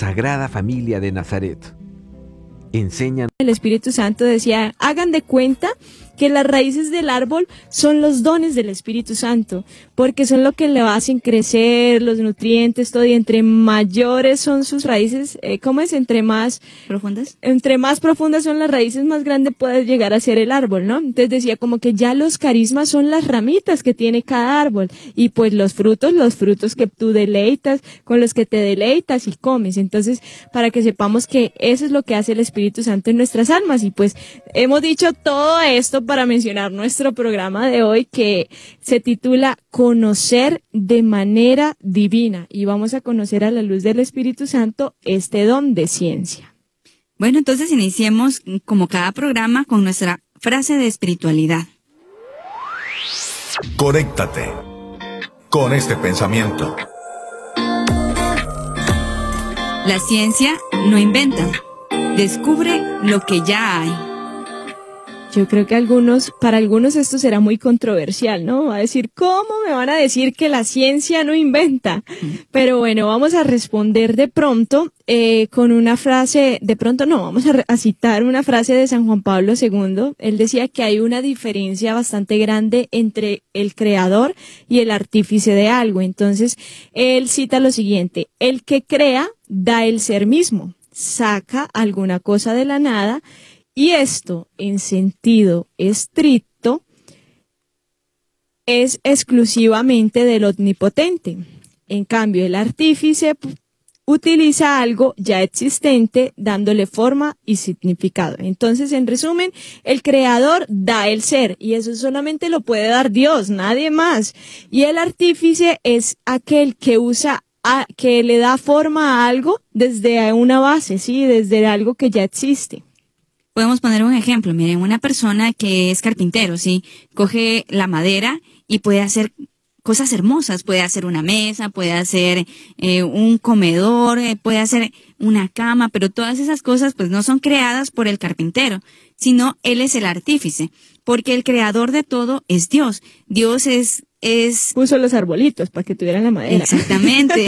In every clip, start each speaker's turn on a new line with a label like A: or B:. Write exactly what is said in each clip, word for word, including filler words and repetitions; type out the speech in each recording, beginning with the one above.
A: Sagrada Familia de Nazaret. Enseñan.
B: El Espíritu Santo decía, hagan de cuenta que las raíces del árbol son los dones del Espíritu Santo, porque son lo que le hacen crecer, los nutrientes, todo, y entre mayores son sus raíces, eh, ¿cómo es? Entre más
C: profundas.
B: Entre más profundas son las raíces, más grande puede llegar a ser el árbol, ¿no? Entonces decía como que ya los carismas son las ramitas que tiene cada árbol, y pues los frutos, los frutos que tú deleitas, con los que te deleitas y comes. Entonces, para que sepamos que eso es lo que hace el Espíritu Santo en nuestras almas, y pues hemos dicho todo esto para mencionar nuestro programa de hoy, que se titula Conocer de manera divina, y vamos a conocer a la luz del Espíritu Santo este don de ciencia.
C: Bueno, entonces iniciemos como cada programa con nuestra frase de espiritualidad.
D: Conéctate con este pensamiento.
C: La ciencia no inventa, descubre lo que ya hay.
B: Yo creo que algunos, para algunos esto será muy controversial, ¿no? Va a decir, ¿cómo me van a decir que la ciencia no inventa? Pero bueno, vamos a responder de pronto eh, con una frase, de pronto no, vamos a, a citar una frase de San Juan Pablo segundo. Él decía que hay una diferencia bastante grande entre el creador y el artífice de algo. Entonces, él cita lo siguiente, el que crea da el ser mismo, saca alguna cosa de la nada. Y esto, en sentido estricto, es exclusivamente del omnipotente. En cambio, el artífice utiliza algo ya existente, dándole forma y significado. Entonces, en resumen, el creador da el ser, y eso solamente lo puede dar Dios, nadie más. Y el artífice es aquel que usa, a, que le da forma a algo desde una base, sí, desde algo que ya existe.
C: Podemos poner un ejemplo, miren, una persona que es carpintero, ¿sí? Coge la madera y puede hacer cosas hermosas, puede hacer una mesa, puede hacer eh, un comedor, eh, puede hacer una cama, pero todas esas cosas pues no son creadas por el carpintero, sino él es el artífice, porque el creador de todo es Dios. Dios es... es
B: puso los arbolitos para que tuvieran la madera.
C: Exactamente.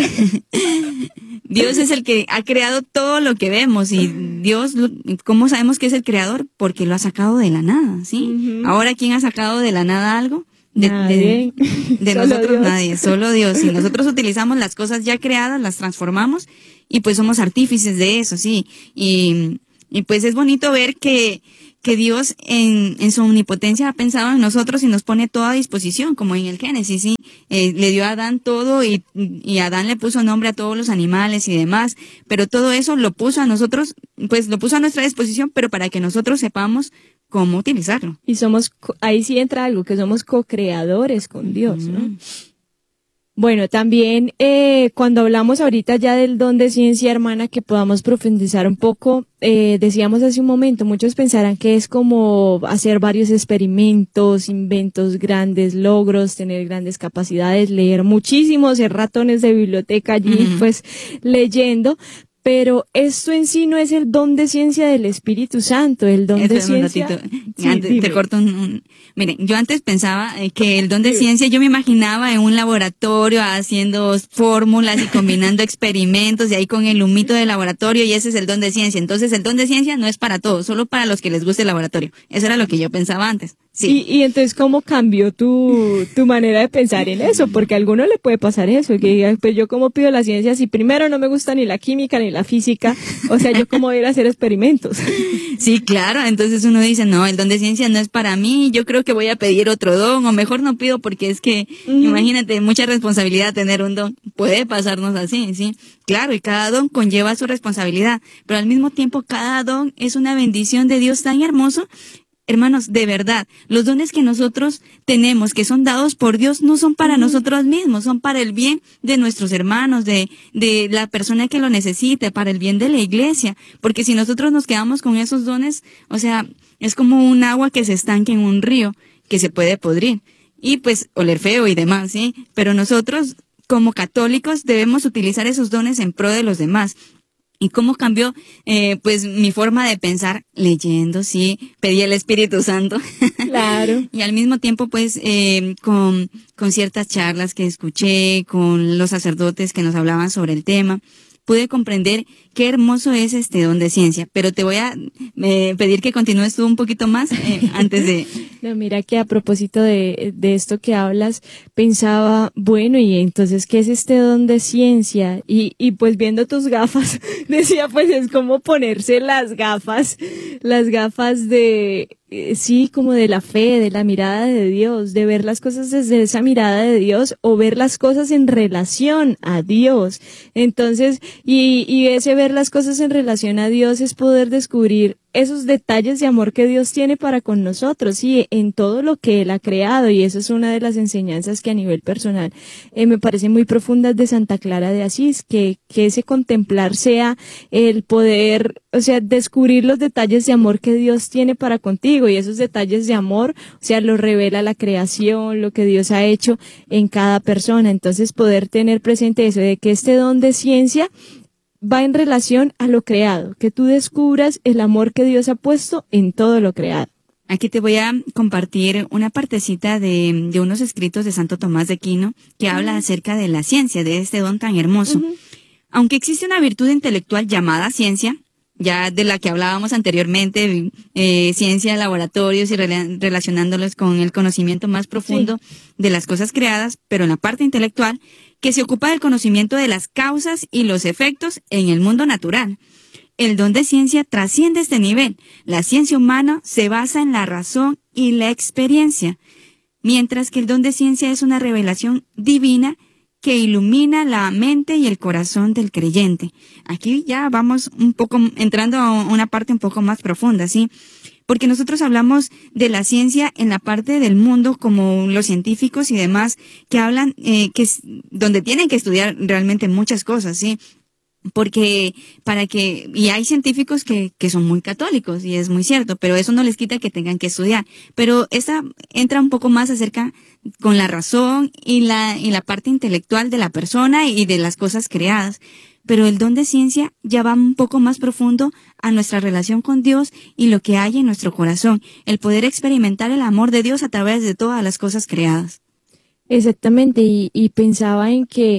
C: Dios es el que ha creado todo lo que vemos, y Dios, ¿cómo sabemos que es el creador? Porque lo ha sacado de la nada, ¿sí? Uh-huh. Ahora, ¿quién ha sacado de la nada algo? De,
B: nadie.
C: de, de nosotros Dios. Nadie, solo Dios. Y nosotros utilizamos las cosas ya creadas, las transformamos, y pues somos artífices de eso, sí. Y, y pues es bonito ver que que Dios en, en su omnipotencia ha pensado en nosotros y nos pone todo a disposición, como en el Génesis, ¿sí? Eh, le dio a Adán todo, y, y Adán le puso nombre a todos los animales y demás, pero todo eso lo puso a nosotros, pues lo puso a nuestra disposición, pero para que nosotros sepamos cómo utilizarlo.
B: Y somos, ahí sí entra algo, que somos co-creadores con Dios, ¿no? Mm. Bueno, también eh, cuando hablamos ahorita ya del don de ciencia, hermana, que podamos profundizar un poco, eh, decíamos hace un momento, muchos pensarán que es como hacer varios experimentos, inventos grandes, logros, tener grandes capacidades, leer muchísimos, ser ratones de biblioteca allí, uh-huh. pues leyendo. Pero esto en sí no es el don de ciencia del Espíritu Santo, el don
C: Espera
B: de ciencia...
C: Sí, antes, te corto un, un... Miren, yo antes pensaba que el don de ciencia, yo me imaginaba en un laboratorio haciendo fórmulas y combinando experimentos, y ahí con el humito del laboratorio, y ese es el don de ciencia. Entonces el don de ciencia no es para todos, solo para los que les guste el laboratorio. Eso era lo que yo pensaba antes. Sí.
B: Y, y entonces, ¿cómo cambió tu, tu manera de pensar en eso? Porque a alguno le puede pasar eso, que diga, pues yo cómo pido la ciencia si primero no me gusta ni la química ni la física, o sea, yo cómo voy a ir a hacer experimentos.
C: Sí, claro, entonces uno dice, no, el don de ciencia no es para mí, yo creo que voy a pedir otro don, o mejor no pido porque es que, mm. imagínate, mucha responsabilidad tener un don. Puede pasarnos así, sí. Claro, y cada don conlleva su responsabilidad, pero al mismo tiempo cada don es una bendición de Dios tan hermoso. Hermanos, de verdad, los dones que nosotros tenemos, que son dados por Dios, no son para nosotros mismos, son para el bien de nuestros hermanos, de, de la persona que lo necesite, para el bien de la iglesia. Porque si nosotros nos quedamos con esos dones, o sea, es como un agua que se estanque en un río, que se puede podrir, y pues oler feo y demás, ¿sí? Pero nosotros, como católicos, debemos utilizar esos dones en pro de los demás. ¿Y cómo cambió, eh, pues, mi forma de pensar? Leyendo, sí, pedí el Espíritu Santo.
B: Claro.
C: Y al mismo tiempo, pues, eh, con, con ciertas charlas que escuché, con los sacerdotes que nos hablaban sobre el tema, pude comprender qué hermoso es este don de ciencia. Pero te voy a eh, pedir que continúes tú un poquito más eh, antes de...
B: No, mira que a propósito de, de esto que hablas, pensaba, bueno, y entonces, ¿qué es este don de ciencia? Y, y pues viendo tus gafas, decía, pues es como ponerse las gafas, las gafas de, eh, sí, como de la fe, de la mirada de Dios, de ver las cosas desde esa mirada de Dios o ver las cosas en relación a Dios. Entonces, y, y ese ver las cosas en relación a Dios es poder descubrir esos detalles de amor que Dios tiene para con nosotros, y en todo lo que Él ha creado, y eso es una de las enseñanzas que a nivel personal eh, me parece muy profundas de Santa Clara de Asís, que, que ese contemplar sea el poder, o sea, descubrir los detalles de amor que Dios tiene para contigo, y esos detalles de amor, o sea, lo revela la creación, lo que Dios ha hecho en cada persona. Entonces, poder tener presente eso, de que este don de ciencia va en relación a lo creado, que tú descubras el amor que Dios ha puesto en todo lo creado.
C: Aquí te voy a compartir una partecita de, de unos escritos de Santo Tomás de Aquino que uh-huh. habla acerca de la ciencia, de este don tan hermoso. Uh-huh. Aunque existe una virtud intelectual llamada ciencia, ya de la que hablábamos anteriormente, eh, ciencia de laboratorios y rela- relacionándolos con el conocimiento más profundo sí. de las cosas creadas, pero en la parte intelectual, que se ocupa del conocimiento de las causas y los efectos en el mundo natural. El don de ciencia trasciende este nivel. La ciencia humana se basa en la razón y la experiencia, mientras que el don de ciencia es una revelación divina que ilumina la mente y el corazón del creyente. Aquí ya vamos un poco entrando a una parte un poco más profunda, ¿sí? Porque nosotros hablamos de la ciencia en la parte del mundo como los científicos y demás que hablan, eh, que es donde tienen que estudiar realmente muchas cosas, ¿sí? Porque para que, y hay científicos que, que son muy católicos, y es muy cierto, pero eso no les quita que tengan que estudiar. Pero esta entra un poco más acerca con la razón y la, y la parte intelectual de la persona y de las cosas creadas. Pero el don de ciencia ya va un poco más profundo a nuestra relación con Dios y lo que hay en nuestro corazón, el poder experimentar el amor de Dios a través de todas las cosas creadas.
B: Exactamente, y, y pensaba en que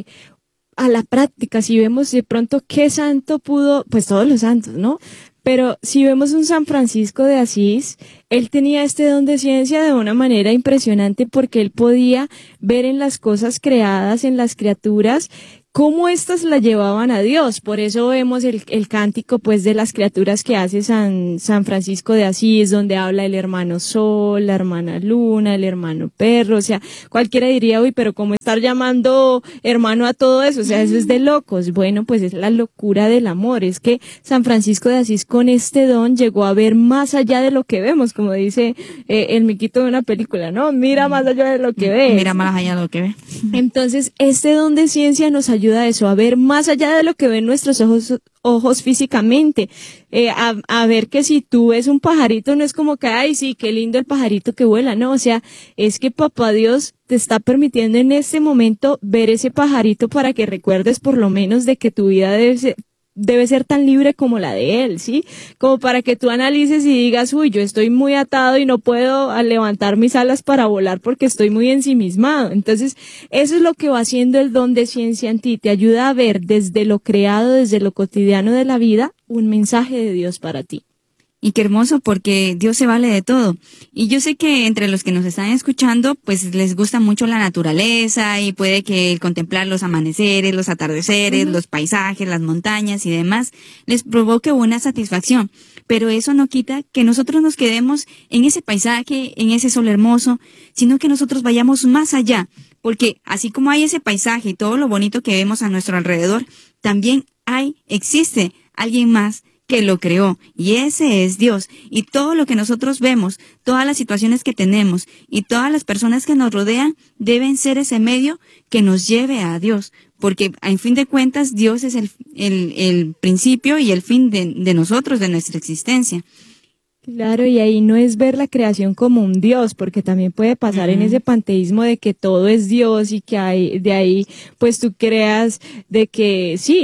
B: a la práctica, si vemos de pronto qué santo pudo, pues todos los santos, ¿no? Pero si vemos un San Francisco de Asís, él tenía este don de ciencia de una manera impresionante porque él podía ver en las cosas creadas, en las criaturas, cómo éstas la llevaban a Dios. Por eso vemos el, el cántico, pues, de las criaturas que hace San, San Francisco de Asís, donde habla el hermano Sol, la hermana Luna, el hermano Perro. O sea, cualquiera diría, uy, pero ¿cómo estar llamando hermano a todo eso? O sea, eso es de locos. Bueno, pues es la locura del amor. Es que San Francisco de Asís con este don llegó a ver más allá de lo que vemos, como dice eh, el miquito de una película, ¿no? Mira más allá de lo que ves.
C: Mira más allá de lo que ve.
B: Entonces, este don de ciencia nos ayuda a eso, a ver más allá de lo que ven nuestros ojos, ojos físicamente, eh, a, a ver que si tú ves un pajarito no es como que, ay, sí, qué lindo el pajarito que vuela, no, o sea, es que Papá Dios te está permitiendo en este momento ver ese pajarito para que recuerdes por lo menos de que tu vida debe ser, debe ser tan libre como la de él, ¿sí? Como para que tú analices y digas, uy, yo estoy muy atado y no puedo levantar mis alas para volar porque estoy muy ensimismado. Entonces, eso es lo que va haciendo el don de ciencia en ti. Te ayuda a ver desde lo creado, desde lo cotidiano de la vida, un mensaje de Dios para ti.
C: Y qué hermoso, porque Dios se vale de todo. Y yo sé que entre los que nos están escuchando, pues les gusta mucho la naturaleza y puede que el contemplar los amaneceres, los atardeceres, uh-huh. los paisajes, las montañas y demás les provoque una satisfacción. Pero eso no quita que nosotros nos quedemos en ese paisaje, en ese sol hermoso, sino que nosotros vayamos más allá. Porque así como hay ese paisaje y todo lo bonito que vemos a nuestro alrededor, también hay, existe alguien más que lo creó, y ese es Dios. Y todo lo que nosotros vemos, todas las situaciones que tenemos y todas las personas que nos rodean deben ser ese medio que nos lleve a Dios, porque en fin de cuentas Dios es el, el, el principio y el fin de, de nosotros, de nuestra existencia.
B: Claro, y ahí no es ver la creación como un Dios, porque también puede pasar uh-huh. en ese panteísmo de que todo es Dios y que hay, de ahí pues tú creas de que sí,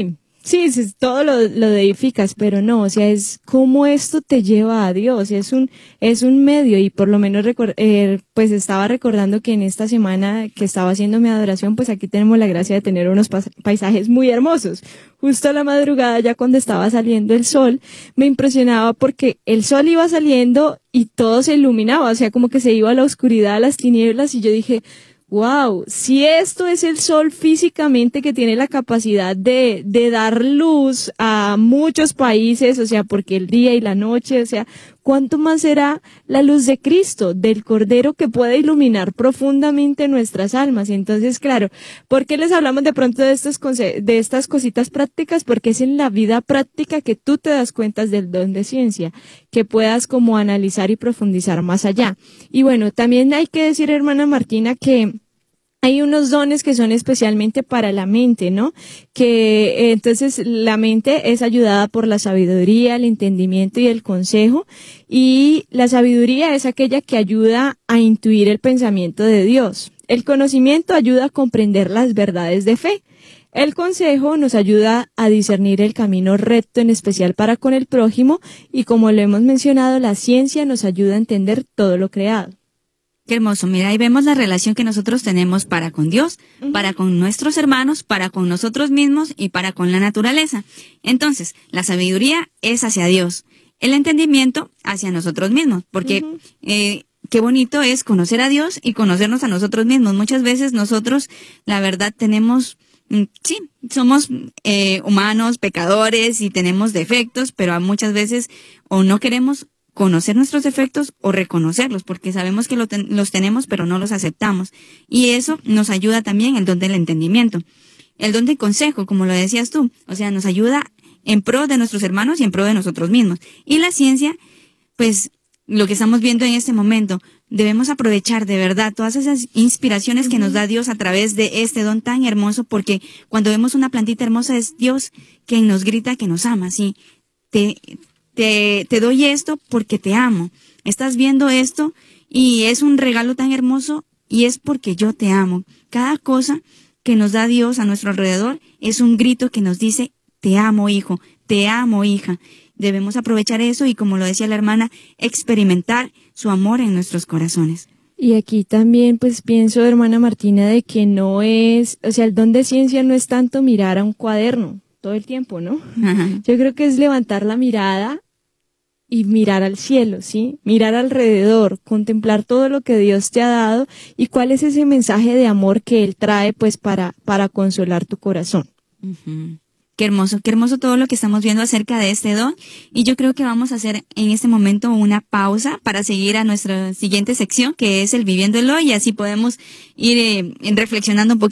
B: Sí, sí, todo lo, lo edificas, pero no, o sea, es cómo esto te lleva a Dios, es un, es un medio, y por lo menos recor- eh, pues estaba recordando que en esta semana que estaba haciendo mi adoración, pues aquí tenemos la gracia de tener unos pas- paisajes muy hermosos. Justo a la madrugada, ya cuando estaba saliendo el sol, me impresionaba porque el sol iba saliendo y todo se iluminaba, o sea, como que se iba a la oscuridad, a las tinieblas, y yo dije, wow, si esto es el sol físicamente que tiene la capacidad de, de dar luz a muchos países, o sea, porque el día y la noche, o sea, ¿cuánto más será la luz de Cristo, del Cordero que puede iluminar profundamente nuestras almas? Y entonces, claro, ¿por qué les hablamos de pronto de estos conce- de estas cositas prácticas? Porque es en la vida práctica que tú te das cuenta del don de ciencia, que puedas como analizar y profundizar más allá. Y bueno, también hay que decir, hermana Martina, que hay unos dones que son especialmente para la mente, ¿no? Que eh, entonces la mente es ayudada por la sabiduría, el entendimiento y el consejo, y la sabiduría es aquella que ayuda a intuir el pensamiento de Dios. El conocimiento ayuda a comprender las verdades de fe. El consejo nos ayuda a discernir el camino recto, en especial para con el prójimo, y como lo hemos mencionado, la ciencia nos ayuda a entender todo lo creado.
C: Qué hermoso. Mira, ahí vemos la relación que nosotros tenemos para con Dios, uh-huh. para con nuestros hermanos, para con nosotros mismos y para con la naturaleza. Entonces, la sabiduría es hacia Dios, el entendimiento hacia nosotros mismos, porque uh-huh. eh, qué bonito es conocer a Dios y conocernos a nosotros mismos. Muchas veces nosotros, la verdad, tenemos, sí, somos eh, humanos, pecadores y tenemos defectos, pero muchas veces o no queremos conocer nuestros defectos o reconocerlos, porque sabemos que lo ten- los tenemos, pero no los aceptamos. Y eso nos ayuda también el don del entendimiento. El don del consejo, como lo decías tú, o sea, nos ayuda en pro de nuestros hermanos y en pro de nosotros mismos. Y la ciencia, pues, lo que estamos viendo en este momento, debemos aprovechar de verdad todas esas inspiraciones que nos da Dios a través de este don tan hermoso, porque cuando vemos una plantita hermosa es Dios quien nos grita que nos ama, ¿sí? Te... Te, te doy esto porque te amo. Estás viendo esto y es un regalo tan hermoso y es porque yo te amo. Cada cosa que nos da Dios a nuestro alrededor es un grito que nos dice, te amo, hijo, te amo, hija. Debemos aprovechar eso y, como lo decía la hermana, experimentar su amor en nuestros corazones.
B: Y aquí también pues pienso, hermana Martina, de que no es, o sea, el don de ciencia no es tanto mirar a un cuaderno todo el tiempo, ¿no? Ajá. Yo creo que es levantar la mirada y mirar al cielo, ¿sí? Mirar alrededor, contemplar todo lo que Dios te ha dado y cuál es ese mensaje de amor que Él trae, pues, para, para consolar tu corazón.
C: Uh-huh. Qué hermoso, qué hermoso todo lo que estamos viendo acerca de este don. Y yo creo que vamos a hacer en este momento una pausa para seguir a nuestra siguiente sección, que es el Viviendo el Hoy, y así podemos ir eh, reflexionando un poquito